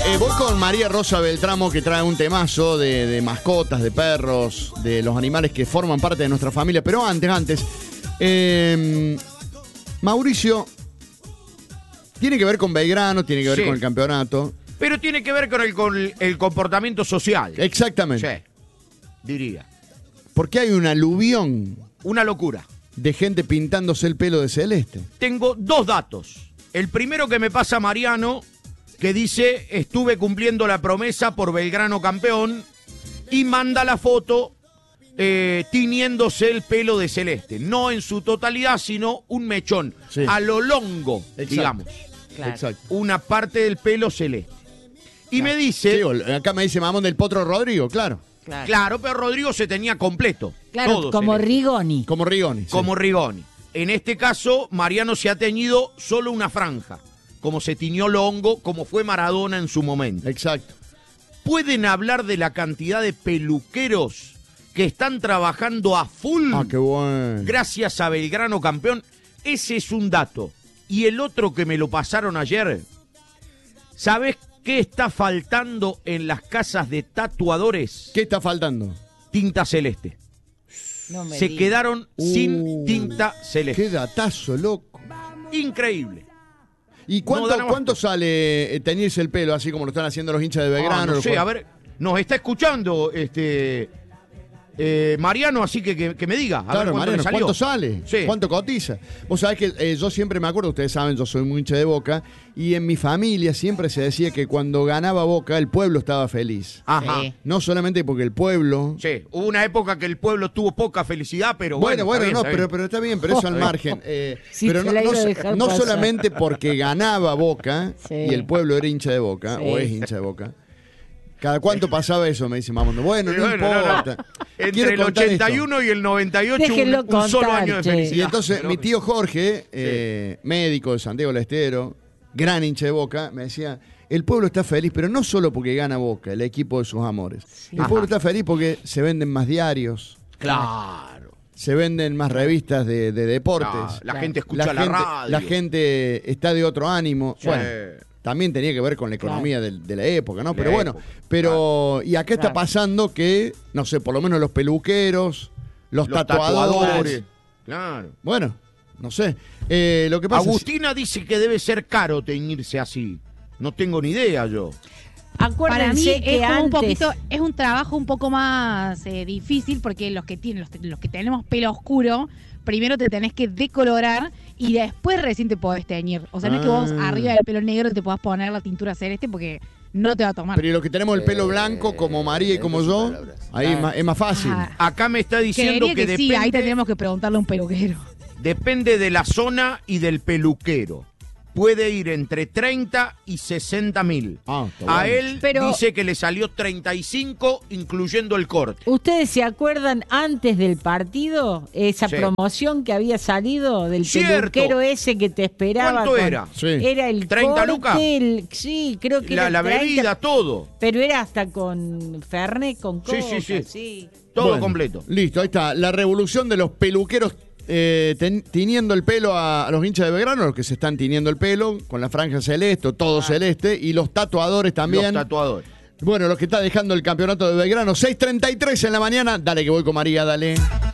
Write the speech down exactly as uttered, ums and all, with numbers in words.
eh, voy con María Rosa Beltramo, que trae un temazo de, de mascotas, de perros, de los animales que forman parte de nuestra familia. Pero antes, antes, eh, Mauricio, tiene que ver con Belgrano, tiene que ver Sí. con el campeonato. Pero tiene que ver con el, con el comportamiento social. Exactamente. Sí, diría. Porque hay un aluvión Una locura. de gente pintándose el pelo de celeste. Tengo dos datos. El primero que me pasa Mariano, que dice, estuve cumpliendo la promesa por Belgrano campeón, y manda la foto eh, tiñéndose el pelo de celeste. No en su totalidad, sino un mechón. Sí. A lo longo, Exacto. digamos. Claro. Exacto. Una parte del pelo celeste. Y me Sí, dice, acá me dice mamón del Potro Rodrigo, claro. Claro, claro, pero Rodrigo se tenía completo. Claro, todo como celeste. Rigoni. Como Rigoni. sí. Como Rigoni. En este caso, Mariano se ha teñido solo una franja, como se tiñó Longo, como fue Maradona en su momento. Exacto. ¿Pueden hablar de la cantidad de peluqueros que están trabajando a full Ah, qué bueno. gracias a Belgrano campeón? Ese es un dato. Y el otro que me lo pasaron ayer, ¿sabés qué está faltando en las casas de tatuadores? ¿Qué está faltando? Tinta celeste. No me Se digas. quedaron sin Uh, tinta celeste. Qué datazo, loco. Increíble. ¿Y cuánto, No dan abasto. cuánto sale eh, teñirse el pelo, así como lo están haciendo los hinchas de Belgrano? Ah, no los sé, jugadores? a ver, nos está escuchando este eh, Mariano, así que, que que me diga. A Claro, ver cuánto Mariano, le salió. ¿cuánto sale? Sí. ¿Cuánto cotiza? Vos sabés que eh, yo siempre me acuerdo, ustedes saben, yo soy muy hincha de Boca, y en mi familia siempre se decía que cuando ganaba Boca, el pueblo estaba feliz. Ajá. Sí. No solamente porque el pueblo... Sí, hubo una época que el pueblo tuvo poca felicidad, pero Bueno, bueno. bueno, está bien, no, está pero, bien. pero está bien, pero eso al margen. Eh, Sí, pero se no, la no, iba a so- dejar no pasar. solamente porque ganaba Boca Sí. y el pueblo era hincha de Boca, Sí. o es hincha de Boca. ¿Cada cuánto pasaba eso? Me dice Mamondo. Bueno, Sí, no bueno, no, no. importa. Entre Quiero el contar ochenta y esto. uno y el noventa y ocho, un, Déjenlo un solo contar, año de che. felicidad. Y entonces Pero- mi tío Jorge, eh, médico de Santiago del Estero, gran hincha de Boca, me decía, el pueblo está feliz, pero no solo porque gana Boca, el equipo de sus amores. El Ajá. pueblo está feliz porque se venden más diarios, Claro. se venden más revistas de, de deportes. La, la Claro. gente escucha la, gente, radio. la gente está de otro ánimo. Sí. Bueno, también tenía que ver con la economía del- de, la época, ¿no? La Pero bueno, época, pero y acá está Claro. pasando que, no sé, por lo menos los peluqueros, los, Los tatuadores, tatuadores. Claro. bueno, no sé. Eh, lo que pasa es, Agustina dice que debe ser caro teñirse así. No tengo ni idea yo. Acuérdense Para mí que es como un antes... poquito, es un trabajo un poco más eh, difícil porque los que tienen, los, los que tenemos pelo oscuro, primero te tenés que decolorar y después recién te podés teñir. O sea, no es que vos Ah. arriba del pelo negro te puedas poner la tintura celeste porque no te va a tomar. pero y los que tenemos el pelo blanco, como María y como yo, ahí es más, es más fácil. Ajá. Acá me está diciendo Creería que, que, sí, depende, ahí tendríamos que preguntarle a un peluquero. depende de la zona y del peluquero. Puede ir entre treinta y sesenta mil. Ah, está A bueno. él Pero- dice que le salió treinta y cinco, incluyendo el corte. ¿Ustedes se acuerdan antes del partido esa Sí. promoción que había salido del Cierto. peluquero ese que te esperaba? ¿Cuánto con- era? Sí. Era el ¿treinta corte, lucas? el- sí, creo que La, era la treinta, bebida, todo. pero era hasta con Fernet, con Sí, coca, sí, sí. sí. Todo Bueno, completo. Listo, ahí está. La revolución de los peluqueros eh, ten- tiñendo el pelo a, a los hinchas de Belgrano, los que se están tiñendo el pelo con la franja celeste, o todo celeste, y los tatuadores también. Los tatuadores. Bueno, los que está dejando el campeonato de Belgrano, seis treinta y tres en la mañana. Dale que voy con María, dale.